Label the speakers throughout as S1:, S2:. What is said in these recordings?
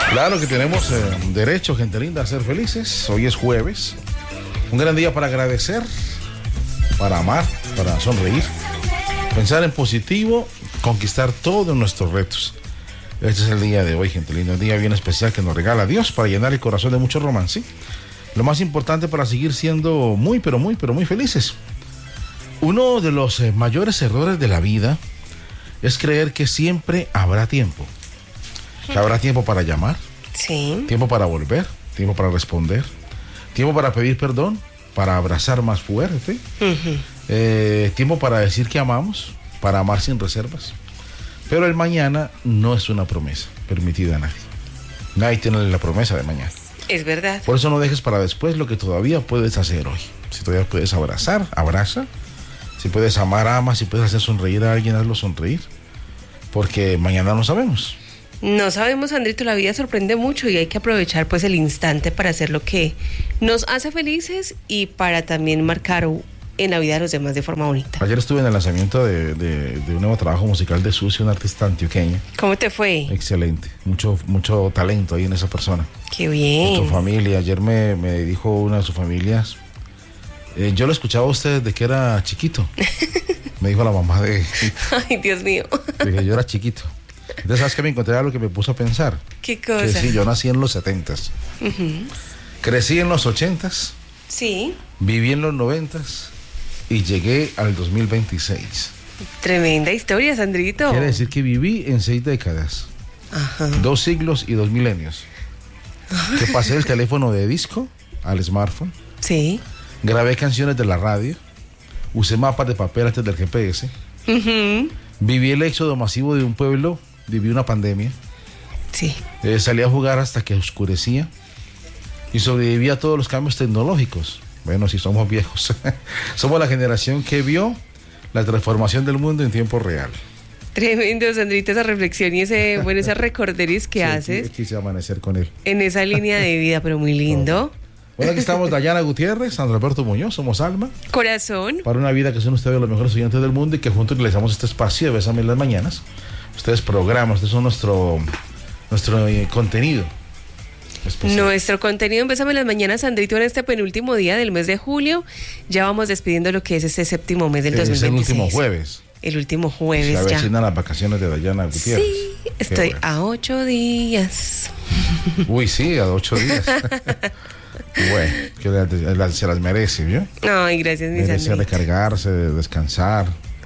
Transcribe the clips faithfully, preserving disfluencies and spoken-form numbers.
S1: Claro que tenemos eh, derecho, gente linda, a ser felices. Hoy es jueves. Un gran día para agradecer, para amar, para sonreír, pensar en positivo, conquistar todos nuestros retos. Este es el día de hoy, gente linda, un día bien especial que nos regala Dios para llenar el corazón de mucho romance. Lo más importante para seguir siendo muy, pero muy, pero muy felices. Uno de los eh, mayores errores de la vida es creer que siempre habrá tiempo. Que habrá tiempo para llamar,
S2: sí.
S1: Tiempo para volver, tiempo para responder, tiempo para pedir perdón, para abrazar más fuerte, uh-huh. eh, tiempo para decir que amamos, para amar sin reservas. Pero el mañana no es una promesa permitida a nadie. Nadie tiene la promesa de mañana.
S2: Es verdad.
S1: Por eso no dejes para después lo que todavía puedes hacer hoy. Si todavía puedes abrazar, abraza. Si puedes amar, ama. Si puedes hacer sonreír a alguien, hazlo sonreír. Porque mañana no sabemos.
S2: No sabemos, Andrito, la vida sorprende mucho y hay que aprovechar pues el instante para hacer lo que nos hace felices y para también marcar en la vida de los demás de forma bonita.
S1: Ayer estuve en el lanzamiento de, de, de un nuevo trabajo musical de Susi, una artista antioqueña.
S2: ¿Cómo te fue?
S1: Excelente, mucho, mucho talento ahí en esa persona.
S2: Qué bien.
S1: Su familia, ayer me, me dijo una de sus familias, eh, yo lo escuchaba a usted desde que era chiquito. Me dijo la mamá de...
S2: Ay, Dios mío.
S1: Dije, yo era chiquito. Entonces, ¿sabes qué me encontré? Algo que me puso a pensar.
S2: ¿Qué cosa?
S1: Que sí, yo nací en los setentas. Uh-huh. Crecí en los ochentas.
S2: Sí.
S1: Viví en los noventas. Y llegué al dos mil veintiséis.
S2: Tremenda historia, Sandrito.
S1: Quiere decir que viví en seis décadas.
S2: Ajá.
S1: Dos siglos y dos milenios. Que pasé del teléfono de disco al smartphone.
S2: Sí.
S1: Grabé canciones de la radio. Usé mapas de papel antes del G P S.
S2: Uh-huh.
S1: Viví el éxodo masivo de un pueblo, viví una pandemia.
S2: Sí.
S1: Eh, salí a jugar hasta que oscurecía y sobreviví a todos los cambios tecnológicos. Bueno, si somos viejos. Somos la generación que vio la transformación del mundo en tiempo real.
S2: Tremendo, Sandrita, esa reflexión y ese, bueno, ese recorderis que sí, haces.
S1: Quise amanecer con él.
S2: En esa línea de vida, pero muy lindo.
S1: Bueno, aquí estamos Dayana Gutiérrez, Sandro Alberto Muñoz, somos Alma.
S2: Corazón.
S1: Para una vida que son ustedes los mejores estudiantes del mundo y que juntos realizamos este espacio de Bésame en las mañanas. Ustedes programan, ustedes son nuestro, nuestro eh, contenido especial.
S2: Nuestro contenido en Bésame en las mañanas, Sandrito, en este penúltimo día del mes de julio. Ya vamos despidiendo lo que es este séptimo mes del
S1: es
S2: dos mil veintiséis.
S1: Es el último jueves.
S2: El último jueves
S1: ya. Se avecinan
S2: ya.
S1: las vacaciones de Dayana Gutiérrez.
S2: Sí, estoy bueno. a ocho días.
S1: Uy, sí, a ocho días. Bueno, que la, la, se las merece, ¿vio?
S2: Ay, gracias, mi
S1: Merece
S2: Sandrito.
S1: recargarse, descansar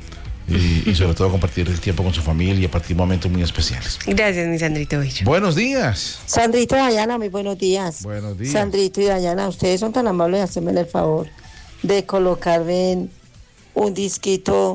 S1: y, y sobre todo compartir el tiempo con su familia y partir momentos muy especiales.
S2: Gracias, mi Sandrito Bello.
S1: Buenos días.
S3: Sandrito y Dayana, muy buenos días.
S1: Buenos días.
S3: Sandrito y Dayana, ustedes son tan amables de hacerme el favor de colocarme un disquito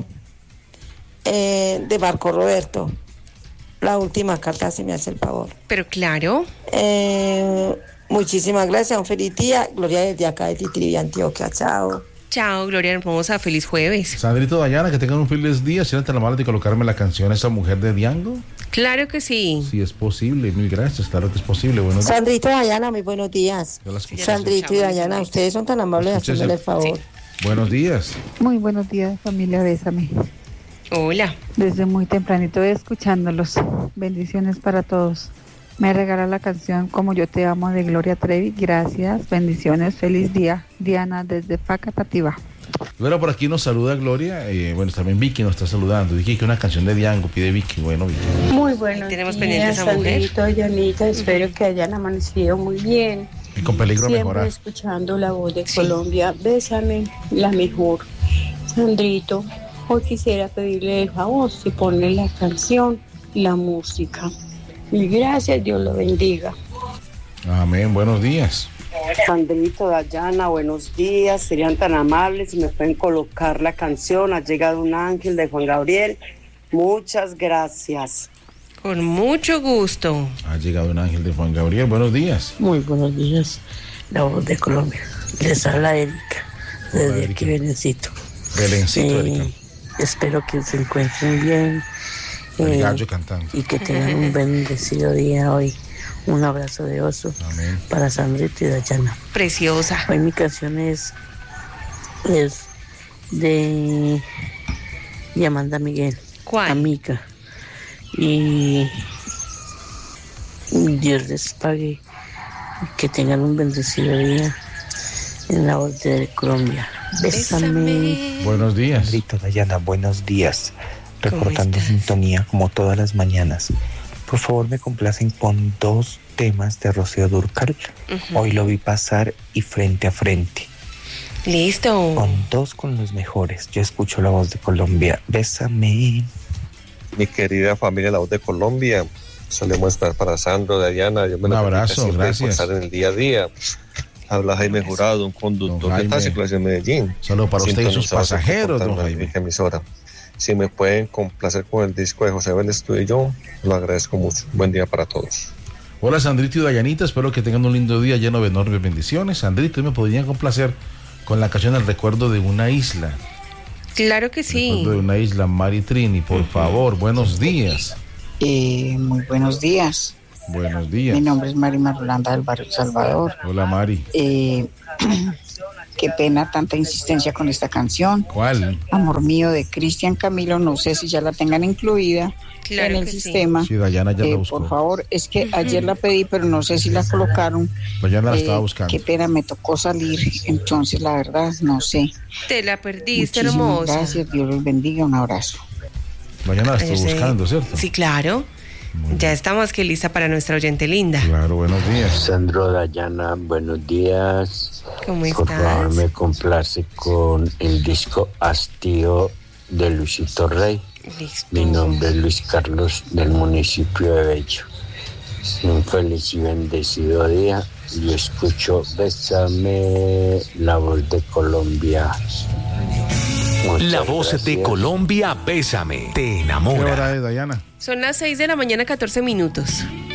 S3: eh, de Marco Roberto. La última carta, si me hace el favor.
S2: Pero claro.
S3: Eh... Muchísimas gracias, un feliz día. Gloria desde acá de Titiribí, Antioquia. Chao.
S2: Chao, Gloria, hermosa, feliz jueves.
S1: Sandrito, Dayana, que tengan un feliz día. ¿Si tan amable de colocarme la canción Esa Mujer de Diango?
S2: Claro que sí.
S1: Sí, es posible, mil gracias, claro que es posible. Buenos días.
S3: Sandrito y Dayana, muy buenos días.
S1: Sí,
S3: Sandrito y Dayana, ustedes son tan amables de hacerme el favor.
S2: Sí.
S1: Buenos días.
S4: Muy buenos días, familia Bésame.
S2: Hola.
S4: Desde muy tempranito escuchándolos. Bendiciones para todos. Me regala la canción Como Yo Te Amo de Gloria Trevi. Gracias, bendiciones, feliz día. Diana desde Facatativá.
S1: Bueno, por aquí nos saluda Gloria. Eh, bueno, también Vicky nos está saludando. Vicky, que una canción de Diango pide Vicky. Bueno, Vicky.
S5: Muy buenos
S2: tenemos
S5: días,
S2: pendiente esa mujer.
S5: Sandrito, Yanita, espero que hayan amanecido muy bien.
S1: Y con peligro
S5: Siempre
S1: mejorar.
S5: escuchando la voz de
S2: Sí.
S5: Colombia. Bésame, la mejor. Sandrito, hoy quisiera pedirle el favor si pone la canción, la música. Y gracias, Dios lo bendiga.
S1: Amén, buenos días.
S6: Sandrito, Dayana, buenos días. Serían tan amables si me pueden colocar la canción Ha llegado un ángel de Juan Gabriel. Muchas gracias.
S2: Con mucho gusto.
S1: Ha llegado un ángel de Juan Gabriel. Buenos días.
S7: Muy buenos días, la voz de Colombia. Les habla Erika, desde
S1: Hola, Erika.
S7: aquí Belencito.
S1: Belencito,
S7: Eh,
S1: Erika.
S7: espero que se encuentren bien.
S1: El
S7: eh,
S1: gallo cantando.
S7: y que tengan un bendecido día hoy. Un abrazo de oso.
S1: Amén.
S7: Para Sandrito y Dayana.
S2: Preciosa.
S7: Hoy mi canción es, es de, de Amanda Miguel.
S2: ¿Cuál?
S7: Amiga. Y Dios les pague. Que tengan un bendecido día. En la voz de Colombia. Bésame.
S1: Buenos días.
S8: Sandrito, Dayana, buenos días. Reportando sintonía como todas las mañanas. Por favor, me complacen con dos temas de Rocío Dúrcal. Uh-huh. Hoy lo vi pasar y frente a frente.
S2: Listo.
S8: Con dos con los mejores. Yo escucho la voz de Colombia. Bésame.
S9: Mi querida familia, la voz de Colombia. Solemos estar para Sandro, Dayana. Yo me
S1: un abrazo, gracias.
S9: Por estar en el día a día. Habla Jaime Jurado, un conductor de taxi clase de Medellín.
S1: Solo para usted y sus pasajeros, don Jaime.
S9: Emisora. Si me pueden complacer con el disco de José Vélez, tú y yo, lo agradezco mucho. Buen día para todos.
S1: Hola, Sandrito y Dayanita, espero que tengan un lindo día lleno de enormes bendiciones. Sandrito, ¿me podrían complacer con la canción El Recuerdo de una Isla?
S2: Claro que sí.
S1: El Recuerdo de una Isla, Mari Trini, por uh-huh. favor, buenos días.
S10: Eh, muy buenos días.
S1: Buenos días.
S10: Mi nombre es Mari Marulanda del barrio Salvador.
S1: Hola, Mari.
S10: Eh, qué pena tanta insistencia con esta canción.
S1: ¿Cuál?
S10: Amor mío, de Cristian Camilo, no sé si ya la tengan incluida claro en el sistema.
S1: Sí, Dayana ya
S10: eh,
S1: la buscó.
S10: Por favor, es que ayer la pedí, pero no sé si la colocaron.
S1: Dayana la
S10: eh,
S1: estaba buscando.
S10: Qué pena, me tocó salir, entonces la verdad no sé.
S2: Te la perdiste,
S10: muchísimas
S2: hermosa.
S10: Gracias, Dios los bendiga, un abrazo.
S1: Dayana la estuvo buscando, ¿cierto?
S2: Sí, claro. Ya está más que lista para nuestra oyente linda.
S1: Claro, buenos días.
S11: Sandro, Dayana, buenos días.
S2: ¿Cómo estás?
S11: Por favor, me complace con el disco Hastío de Luisito Rey.
S2: Listo.
S11: Mi nombre es Luis Carlos, del municipio de Bello. Un feliz y bendecido día. Yo escucho Bésame, la voz de Colombia. Muchas
S12: la voz
S11: gracias.
S12: de Colombia, Bésame, te enamora.
S1: ¿Qué hora es, Dayana?
S2: Son las seis de la mañana, catorce minutos.